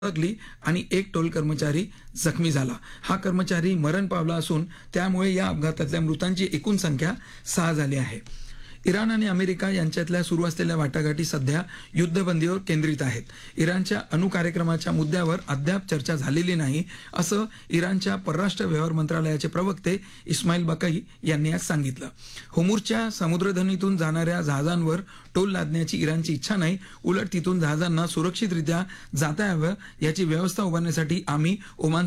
लागली आणि एक टोल कर्मचारी जखमी झाला. हा कर्मचारी मरण पावला असून त्यामुळे या अपघातातल्या मृतांची एकूण संख्या 6 झाली आहे. इराण आणि अमेरिका यांच्यातल्या सुरू असलेल्या वाटाघाटी सध्या युद्धबंदीवर केंद्रित आहेत. इराणच्या अणु कार्यक्रमाच्या मुद्द्यावर अद्याप चर्चा झालेली नाही, असं इराणच्या परराष्ट्र व्यवहार मंत्रालयाचे प्रवक्ते इस्माईल बकाई यांनी आज सांगितलं. होर्मुझच्या समुद्रधुनीतून जाणाऱ्या जहाजांवर टोल लादण्याची इराणची इच्छा नाही, उलट तिथून जहाजांना सुरक्षितरित्या जाता यावं याची व्यवस्था उभारण्यासाठी आम्ही ओमान